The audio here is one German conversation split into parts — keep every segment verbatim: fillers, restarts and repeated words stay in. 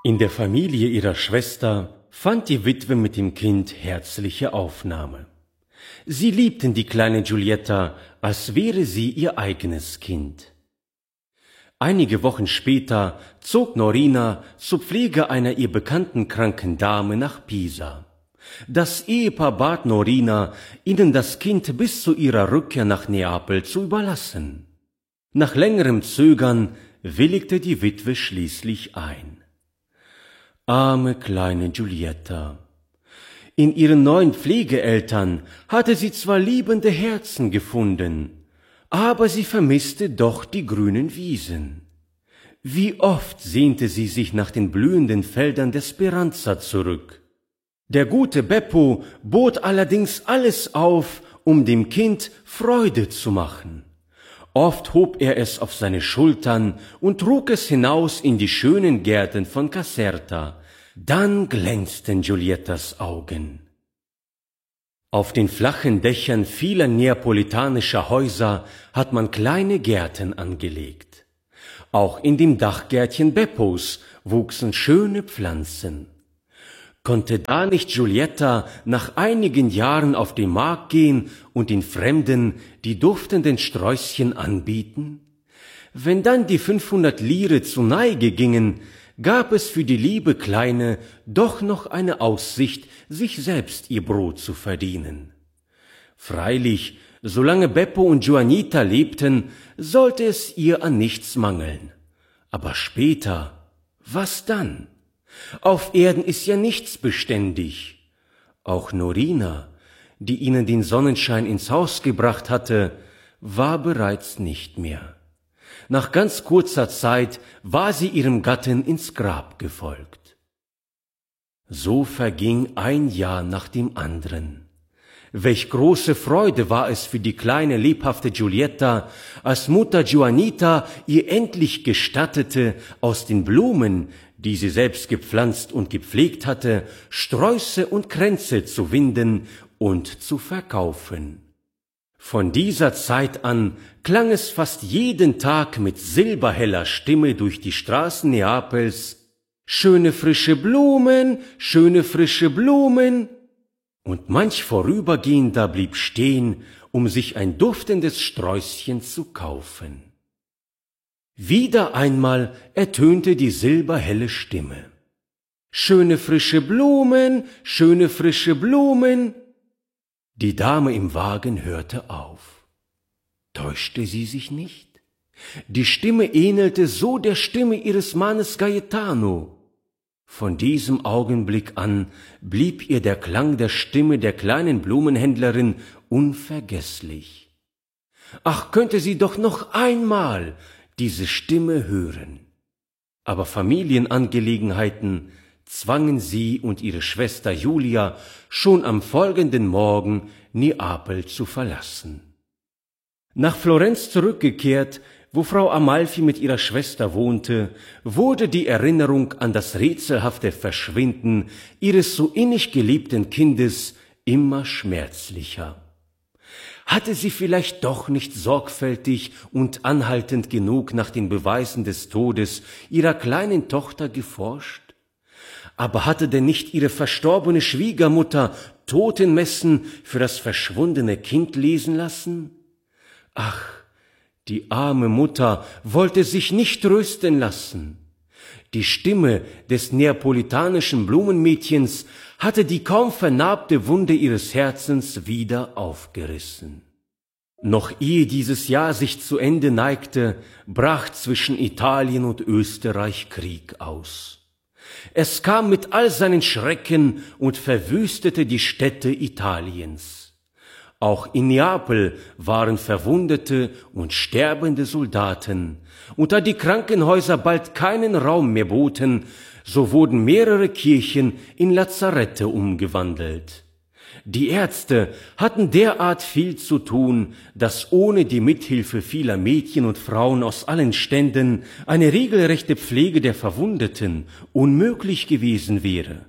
In der Familie ihrer Schwester fand die Witwe mit dem Kind herzliche Aufnahme. Sie liebten die kleine Giulietta, als wäre sie ihr eigenes Kind. Einige Wochen später zog Norina zur Pflege einer ihr bekannten kranken Dame nach Pisa. Das Ehepaar bat Norina, ihnen das Kind bis zu ihrer Rückkehr nach Neapel zu überlassen. Nach längerem Zögern willigte die Witwe schließlich ein. Arme kleine Giulietta. In ihren neuen Pflegeeltern hatte sie zwar liebende Herzen gefunden, aber sie vermisste doch die grünen Wiesen. Wie oft sehnte sie sich nach den blühenden Feldern der Speranza zurück. Der gute Beppo bot allerdings alles auf, um dem Kind Freude zu machen. Oft hob er es auf seine Schultern und trug es hinaus in die schönen Gärten von Caserta. Dann glänzten Giuliettas Augen. Auf den flachen Dächern vieler neapolitanischer Häuser hat man kleine Gärten angelegt. Auch in dem Dachgärtchen Beppos wuchsen schöne Pflanzen. Konnte da nicht Giulietta nach einigen Jahren auf den Markt gehen und den Fremden die duftenden Sträußchen anbieten? Wenn dann die fünfhundert Lire zu Neige gingen, gab es für die liebe Kleine doch noch eine Aussicht, sich selbst ihr Brot zu verdienen. Freilich, solange Beppo und Juanita lebten, sollte es ihr an nichts mangeln. Aber später, was dann? Auf Erden ist ja nichts beständig. Auch Norina, die ihnen den Sonnenschein ins Haus gebracht hatte, war bereits nicht mehr. Nach ganz kurzer Zeit war sie ihrem Gatten ins Grab gefolgt. So verging ein Jahr nach dem anderen. Welch große Freude war es für die kleine, lebhafte Giulietta, als Mutter Juanita ihr endlich gestattete, aus den Blumen, die sie selbst gepflanzt und gepflegt hatte, Sträuße und Kränze zu winden und zu verkaufen. Von dieser Zeit an klang es fast jeden Tag mit silberheller Stimme durch die Straßen Neapels: »Schöne frische Blumen, schöne frische Blumen!« Und manch Vorübergehender blieb stehen, um sich ein duftendes Sträußchen zu kaufen. Wieder einmal ertönte die silberhelle Stimme: »Schöne frische Blumen, schöne frische Blumen!« Die Dame im Wagen hörte auf. Täuschte sie sich nicht? Die Stimme ähnelte so der Stimme ihres Mannes Gaetano. Von diesem Augenblick an blieb ihr der Klang der Stimme der kleinen Blumenhändlerin unvergesslich. Ach, könnte sie doch noch einmal diese Stimme hören. Aber Familienangelegenheiten zwangen sie und ihre Schwester Julia schon am folgenden Morgen Neapel zu verlassen. Nach Florenz zurückgekehrt, wo Frau Amalfi mit ihrer Schwester wohnte, wurde die Erinnerung an das rätselhafte Verschwinden ihres so innig geliebten Kindes immer schmerzlicher. Hatte sie vielleicht doch nicht sorgfältig und anhaltend genug nach den Beweisen des Todes ihrer kleinen Tochter geforscht? Aber hatte denn nicht ihre verstorbene Schwiegermutter Totenmessen für das verschwundene Kind lesen lassen? Ach, die arme Mutter wollte sich nicht trösten lassen. Die Stimme des neapolitanischen Blumenmädchens hatte die kaum vernarbte Wunde ihres Herzens wieder aufgerissen. Noch ehe dieses Jahr sich zu Ende neigte, brach zwischen Italien und Österreich Krieg aus. Es kam mit all seinen Schrecken und verwüstete die Städte Italiens. Auch in Neapel waren verwundete und sterbende Soldaten, und da die Krankenhäuser bald keinen Raum mehr boten, so wurden mehrere Kirchen in Lazarette umgewandelt. Die Ärzte hatten derart viel zu tun, dass ohne die Mithilfe vieler Mädchen und Frauen aus allen Ständen eine regelrechte Pflege der Verwundeten unmöglich gewesen wäre.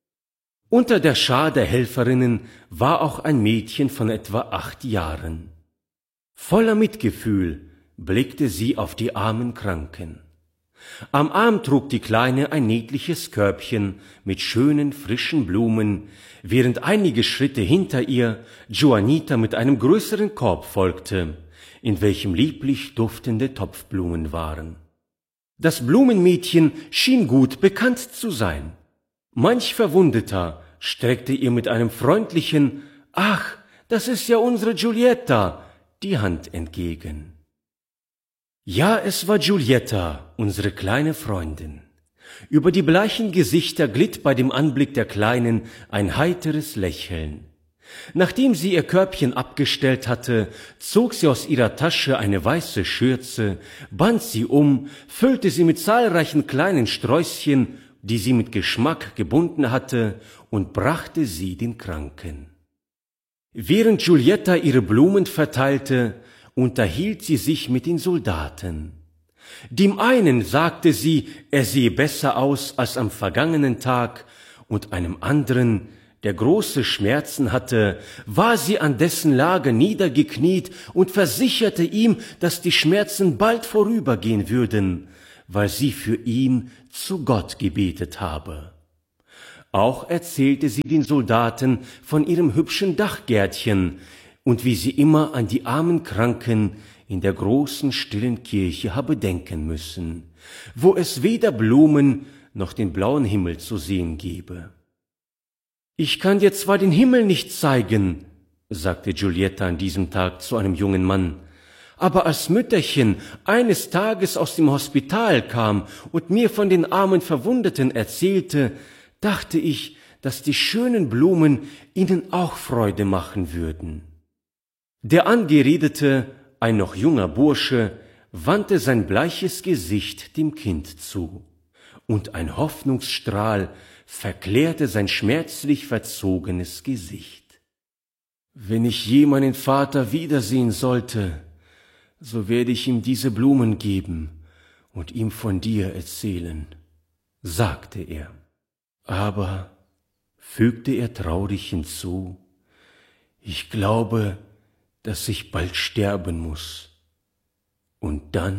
Unter der Schar der Helferinnen war auch ein Mädchen von etwa acht Jahren. Voller Mitgefühl blickte sie auf die armen Kranken. Am Arm trug die Kleine ein niedliches Körbchen mit schönen, frischen Blumen, während einige Schritte hinter ihr Juanita mit einem größeren Korb folgte, in welchem lieblich duftende Topfblumen waren. Das Blumenmädchen schien gut bekannt zu sein. Manch Verwundeter streckte ihr mit einem freundlichen »Ach, das ist ja unsere Giulietta« die Hand entgegen. Ja, es war Giulietta, unsere kleine Freundin. Über die bleichen Gesichter glitt bei dem Anblick der Kleinen ein heiteres Lächeln. Nachdem sie ihr Körbchen abgestellt hatte, zog sie aus ihrer Tasche eine weiße Schürze, band sie um, füllte sie mit zahlreichen kleinen Sträußchen, die sie mit Geschmack gebunden hatte, und brachte sie den Kranken. Während Giulietta ihre Blumen verteilte, unterhielt sie sich mit den Soldaten. Dem einen sagte sie, er sehe besser aus als am vergangenen Tag, und einem anderen, der große Schmerzen hatte, war sie an dessen Lager niedergekniet und versicherte ihm, dass die Schmerzen bald vorübergehen würden, weil sie für ihn zu Gott gebetet habe. Auch erzählte sie den Soldaten von ihrem hübschen Dachgärtchen und wie sie immer an die armen Kranken in der großen stillen Kirche habe denken müssen, wo es weder Blumen noch den blauen Himmel zu sehen gebe. »Ich kann dir zwar den Himmel nicht zeigen«, sagte Giulietta an diesem Tag zu einem jungen Mann, »aber als Mütterchen eines Tages aus dem Hospital kam und mir von den armen Verwundeten erzählte, dachte ich, dass die schönen Blumen ihnen auch Freude machen würden.« Der Angeredete, ein noch junger Bursche, wandte sein bleiches Gesicht dem Kind zu, und ein Hoffnungsstrahl verklärte sein schmerzlich verzogenes Gesicht. »Wenn ich je meinen Vater wiedersehen sollte, so werde ich ihm diese Blumen geben und ihm von dir erzählen«, sagte er. »Aber«, fügte er traurig hinzu, »ich glaube, dass ich bald sterben muss. Und dann?«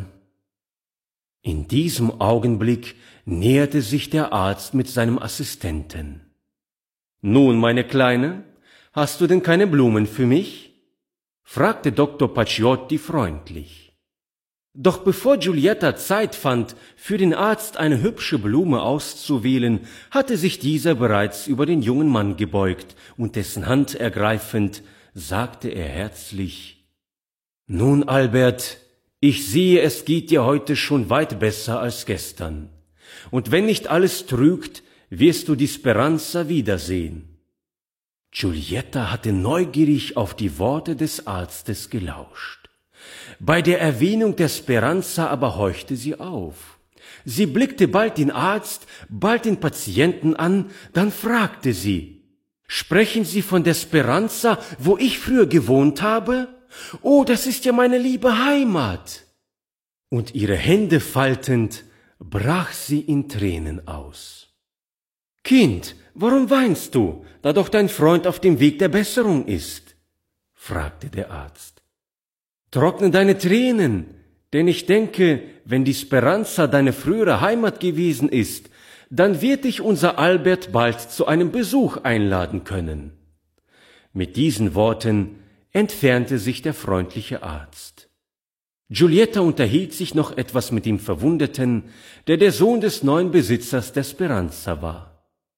In diesem Augenblick näherte sich der Arzt mit seinem Assistenten. »Nun, meine Kleine, hast du denn keine Blumen für mich?« fragte Doktor Paciotti freundlich. Doch bevor Giulietta Zeit fand, für den Arzt eine hübsche Blume auszuwählen, hatte sich dieser bereits über den jungen Mann gebeugt, und dessen Hand ergreifend, sagte er herzlich: »Nun, Albert, ich sehe, es geht dir heute schon weit besser als gestern. Und wenn nicht alles trügt, wirst du die Speranza wiedersehen.« Giulietta hatte neugierig auf die Worte des Arztes gelauscht. Bei der Erwähnung der Speranza aber horchte sie auf. Sie blickte bald den Arzt, bald den Patienten an, dann fragte sie: »Sprechen Sie von der Speranza, wo ich früher gewohnt habe? Oh, das ist ja meine liebe Heimat!« Und ihre Hände faltend, brach sie in Tränen aus. »Kind, warum weinst du, da doch dein Freund auf dem Weg der Besserung ist?« fragte der Arzt. »Trockne deine Tränen, denn ich denke, wenn die Speranza deine frühere Heimat gewesen ist, dann wird dich unser Albert bald zu einem Besuch einladen können.« Mit diesen Worten entfernte sich der freundliche Arzt. Giulietta unterhielt sich noch etwas mit dem Verwundeten, der der Sohn des neuen Besitzers der Speranza war.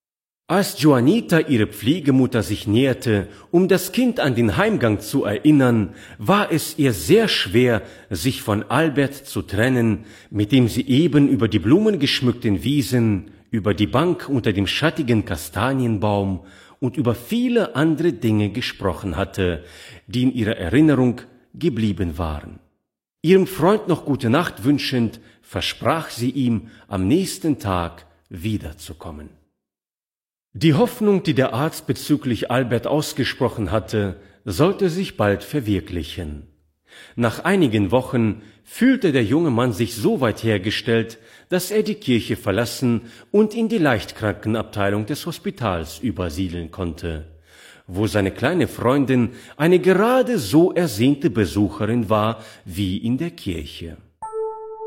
Als Juanita ihre Pflegemutter sich näherte, um das Kind an den Heimgang zu erinnern, war es ihr sehr schwer, sich von Albert zu trennen, mit dem sie eben über die blumengeschmückten Wiesen, über die Bank unter dem schattigen Kastanienbaum und über viele andere Dinge gesprochen hatte, die in ihrer Erinnerung geblieben waren. Ihrem Freund noch gute Nacht wünschend, versprach sie ihm, am nächsten Tag wiederzukommen. Die Hoffnung, die der Arzt bezüglich Albert ausgesprochen hatte, sollte sich bald verwirklichen. Nach einigen Wochen fühlte der junge Mann sich so weit hergestellt, dass er die Kirche verlassen und in die Leichtkrankenabteilung des Hospitals übersiedeln konnte, wo seine kleine Freundin eine gerade so ersehnte Besucherin war wie in der Kirche.